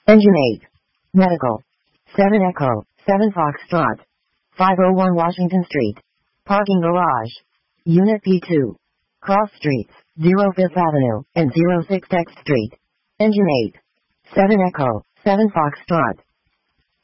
Engine 8. Medical. 7 Echo, 7 Foxtrot. 501 Washington Street. Parking garage. Unit P2. Cross streets, 0 Fifth Avenue, and 06 X Street. Engine 8. 7 Echo, 7 Foxtrot.